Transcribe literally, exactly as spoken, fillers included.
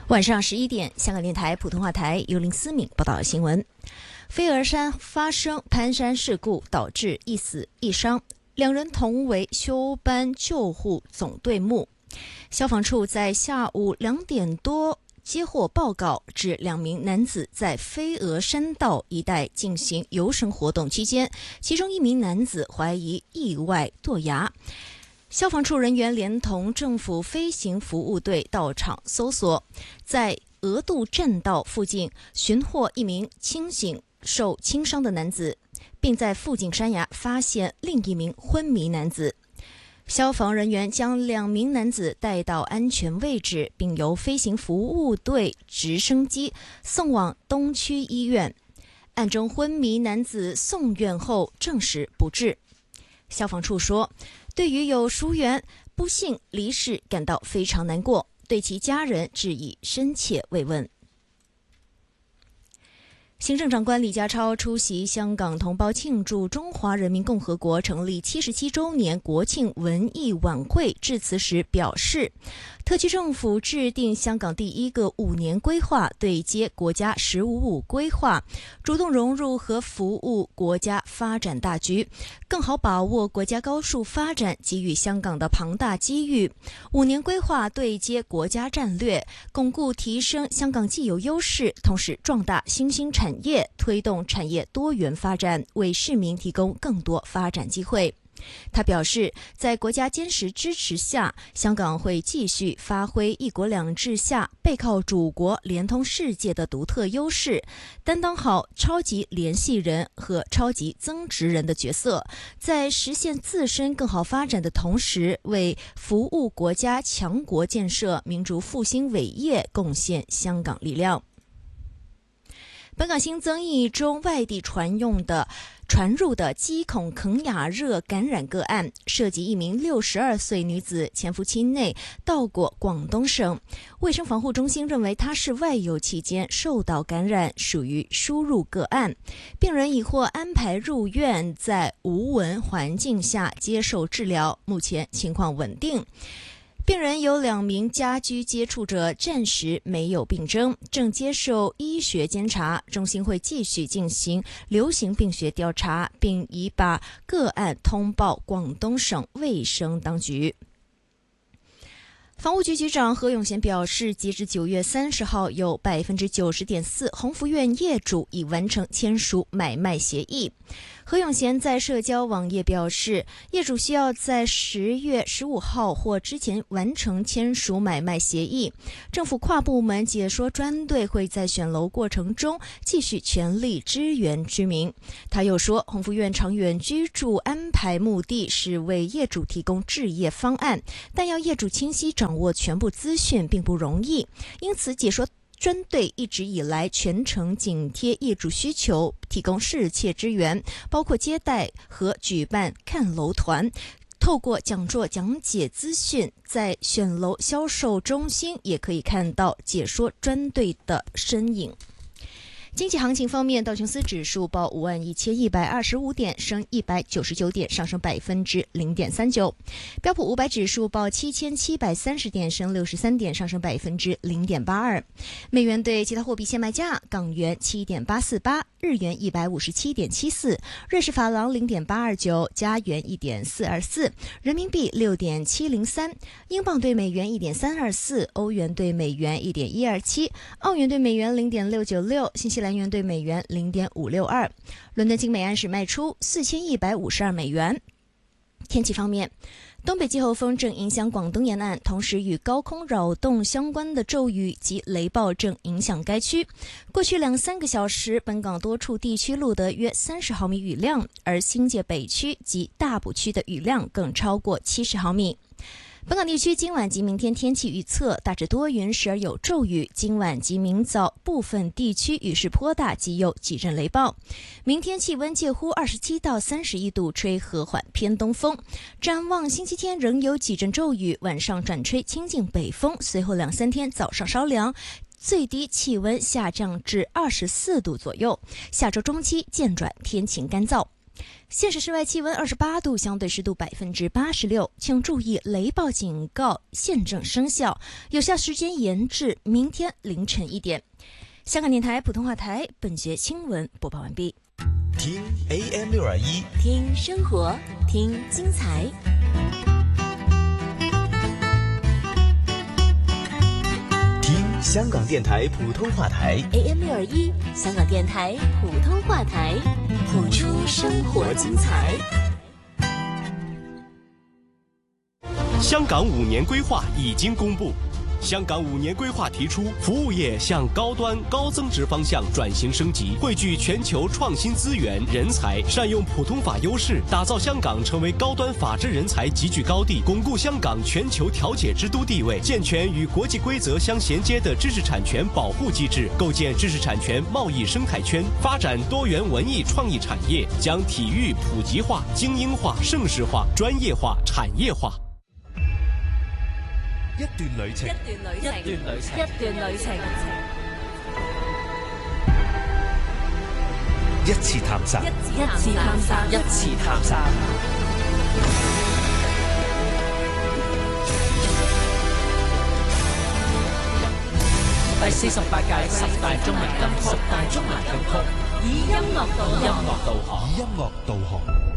晚上十一点，香港电台普通话台由林思敏报道新闻。飞鹅山发生攀山事故，导致一死一伤，两人同为休班救护总队目。消防处在下午两点多接获报告，指两名男子在飞鹅山道一带进行游绳活动期间，其中一名男子怀疑意外堕崖。消防处人员连同政府飞行服务队到场搜索，在鹅渡栈道附近寻获一名清醒受轻伤的男子，并在附近山崖发现另一名昏迷男子。消防人员将两名男子带到安全位置，并由飞行服务队直升机送往东区医院。案中昏迷男子送院后证实不治。消防处说，对于有熟员不幸离世感到非常难过，对其家人致以深切慰问。行政长官李家超出席香港同胞庆祝中华人民共和国成立七十七周年国庆文艺晚会致辞时表示，特区政府制定香港第一个五年规划，对接国家十五五规划，主动融入和服务国家发展大局，更好把握国家高速发展给予香港的庞大机遇。五年规划对接国家战略，巩固提升香港既有优势，同时壮大新兴产业，推动产业多元发展，为市民提供更多发展机会。他表示，在国家坚实支持下，香港会继续发挥一国两制下背靠祖国、连通世界的独特优势，担当好超级联系人和超级增值人的角色，在实现自身更好发展的同时，为服务国家强国建设、民族复兴伟业贡献香港力量。本港新增一宗外地传用的传入的鸡孔肯雅热感染个案，涉及一名六十二岁女子，潜伏期内到过广东省。卫生防护中心认为她是外游期间受到感染，属于输入个案。病人已获安排入院，在无蚊环境下接受治疗，目前情况稳定。病人有两名家居接触者暂时没有病征，正接受医学监察，中心会继续进行流行病学调查，并已把个案通报广东省卫生当局。房屋局局长何永贤表示，截至九月三十号，有 百分之九十点四 鸿福苑业主已完成签署买卖协议。何永贤在社交网页表示，业主需要在十月十五号或之前完成签署买卖协议。政府跨部门解说专队会在选楼过程中继续全力支援居民。他又说，鸿福苑长远居住安排目的是为业主提供置业方案，但要业主清晰掌握全部资讯并不容易，因此解说专队一直以来全程紧贴业主需求，提供适切支援，包括接待和举办看楼团，透过讲座讲解资讯。在选楼销售中心也可以看到解说专队的身影。经济行情方面，道琼斯指数报五万一千一百二十五点，升一百九十九点，上升百分之零点三九。标普五百指数报七千七百三十点，升六十三点，上升百分之零点八二。美元对其他货币现卖价：港元七点八四八，日元一百五十七点七四，瑞士法郎零点八二九，加元一点四二四，人民币六点七零三，英镑对美元一点三二四，欧元对美元一点一二七，澳元对美元零点六九六，新西兰元对美元零点五六二。伦敦金每安士卖出四千一百五十二美元。天气方面，东北季候风正影响广东沿岸，同时与高空扰动相关的骤雨及雷暴正影响该区。过去两三个小时，本港多处地区录得约三十毫米雨量，而新界北区及大埔区的雨量更超过七十毫米。本港地区今晚及明天天气预测大致多云，时而有骤雨。今晚及明早部分地区雨势颇大，及有几阵雷暴。明天气温介乎二十七到三十一度，吹和缓偏东风。展望星期天仍有几阵骤雨，晚上转吹清劲北风，随后两三天早上稍凉，最低气温下降至二十四度左右。下周中期渐转天晴干燥。 现时室外气温二十八度，相对湿度百分之八十六，请注意雷暴警告现正生效，有效时间延至明天凌晨一点。香港电台普通话台本节新闻播报完毕。 听 A M 六二一， 听生活，听精彩。 听香港电台普通话台 A M 六二一，香港电台普通话台，谱出生活精彩。 香港五年规划已经公布。香港五年规划提出，服务业向高端、高增值方向转型升级，汇聚全球创新资源、人才，善用普通法优势，打造香港成为高端法治人才集聚高地，巩固香港全球调解之都地位，健全与国际规则相衔接的知识产权保护机制，构建知识产权贸易生态圈，发展多元文艺创意产业，将体育普及化、精英化、盛世化、专业化、产业化。 一段旅程， 一段旅程，一段旅程，一段旅程， 一次探索， 一次探索， 一次探索。 第四十八屆十大中文金曲，十大中文金曲， 以音樂導航， 以音樂導航， 以音樂導航。